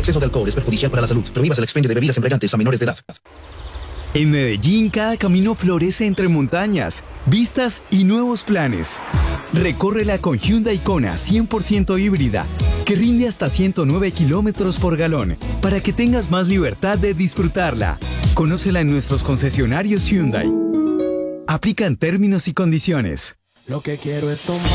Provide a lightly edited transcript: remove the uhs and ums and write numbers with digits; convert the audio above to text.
exceso de alcohol es perjudicial para la salud. Prohíbas el expendio de bebidas embriagantes a menores de edad. En Medellín, cada camino florece entre montañas, vistas y nuevos planes. Recórrela con Hyundai Kona 100% híbrida, que rinde hasta 109 kilómetros por galón, para que tengas más libertad de disfrutarla. Conócela en nuestros concesionarios Hyundai. Aplican términos y condiciones. Lo que quiero es tomar.